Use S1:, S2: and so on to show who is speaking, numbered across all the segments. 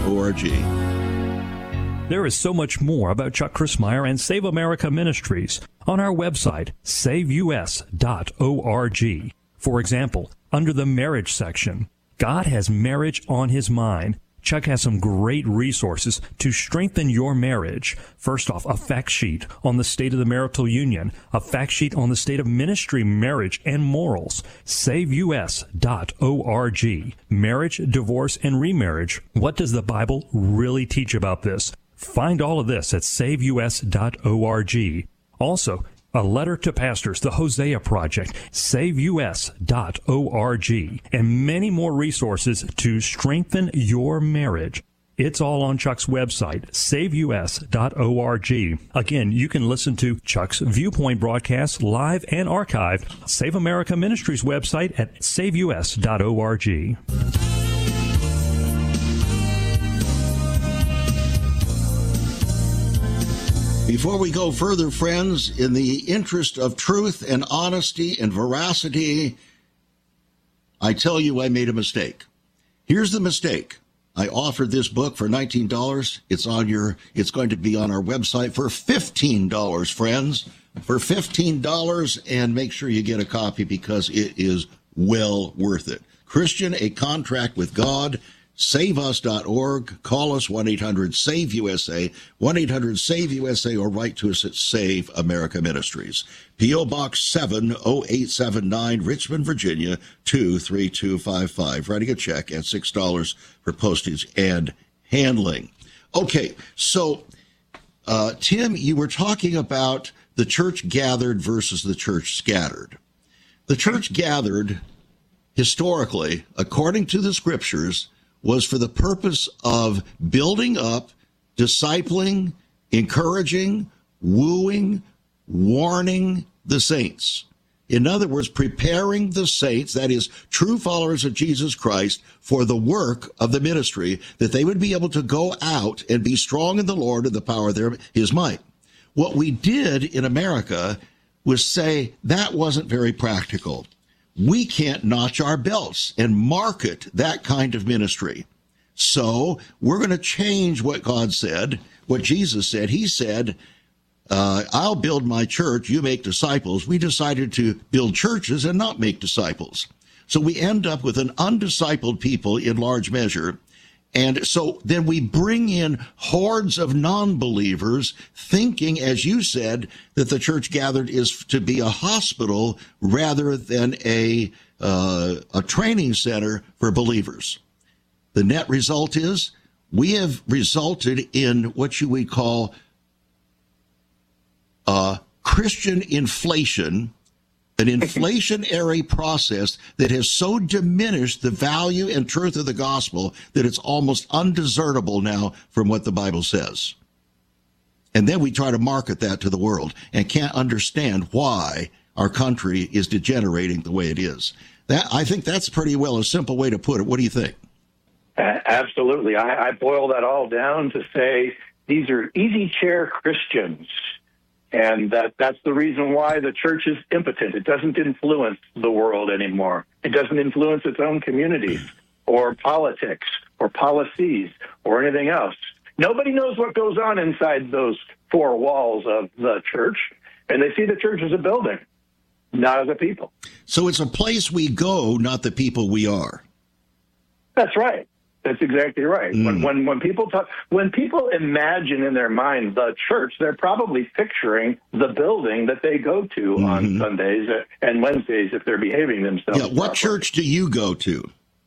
S1: There is so much more about Chuck Crismier and Save America Ministries on our website, saveus.org. For example, under the marriage section, God has marriage on his mind. Chuck has some great resources to strengthen your marriage. First off, a fact sheet on the state of the marital union, a fact sheet on the state of ministry, marriage, and morals. SaveUS.org. Marriage, divorce, and remarriage. What does the Bible really teach about this? Find all of this at SaveUS.org. Also, a letter to pastors, the Hosea Project, SaveUS.org, and many more resources to strengthen your marriage. It's all on Chuck's website, SaveUS.org. Again, you can listen to Chuck's Viewpoint broadcasts live and archived. Save America Ministries website at SaveUS.org.
S2: Before we go further, friends, in the interest of truth and honesty and veracity, I tell you I made a mistake. Here's the mistake. I offered this book for $19. It's going to be on our website for $15, friends. For $15, and make sure you get a copy because it is well worth it. Christian, A Contract with God. SaveUs.org. Call us 1-800-SAVE-USA, 1-800-SAVE-USA, or write to us at Save America Ministries. P.O. Box 70879, Richmond, Virginia, 23255. Writing a check at $6 for postage and handling. Okay, so, Tim, you were talking about the church gathered versus the church scattered. The church gathered, historically, according to the scriptures, was for the purpose of building up, discipling, encouraging, wooing, warning the saints. In other words, preparing the saints, that is, true followers of Jesus Christ, for the work of the ministry, that they would be able to go out and be strong in the Lord and the power of his might. What we did in America was say that wasn't very practical. We can't notch our belts and market that kind of ministry. So we're going to change what God said, what Jesus said. He said, I'll build my church, you make disciples. We decided to build churches and not make disciples. So we end up with an undiscipled people in large measure. And so then we bring in hordes of non-believers thinking, as you said, that the church gathered is to be a hospital rather than a training center for believers. The net result is we have resulted in what you would call Christian inflation, an inflationary process that has so diminished the value and truth of the gospel that it's almost undiscernible now from what the Bible says. And then we try to market that to the world and can't understand why our country is degenerating the way it is. I think that's pretty well a simple way to put it. What do you think?
S3: Absolutely. I boil that all down to say these are easy chair Christians. And that's the reason why the church is impotent. It doesn't influence the world anymore. It doesn't influence its own communities or politics or policies or anything else. Nobody knows what goes on inside those four walls of the church, and they see the church as a building, not as a people.
S2: So it's a place we go, not the people we are.
S3: That's right. That's exactly right. When people imagine in their mind the church, they're probably picturing the building that they go to on Sundays and Wednesdays if they're behaving themselves.
S2: Yeah, what church do you go to?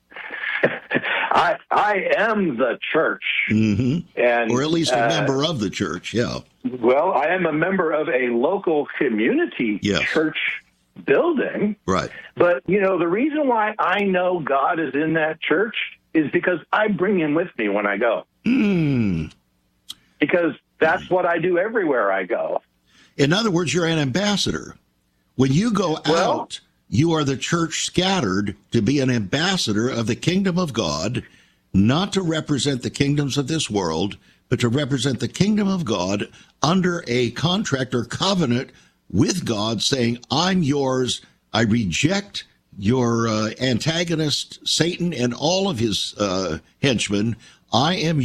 S3: I am the church,
S2: and or at least a member of the church. Yeah.
S3: Well, I am a member of a local community church building.
S2: Right.
S3: But the reason why I know God is in that church is because I bring him with me when I go. Because that's what I do everywhere I go.
S2: In other words, you're an ambassador. When you go out, you are the church scattered to be an ambassador of the kingdom of God, not to represent the kingdoms of this world, but to represent the kingdom of God under a contract or covenant with God saying, I'm yours, I reject your antagonist, Satan, and all of his henchmen. I am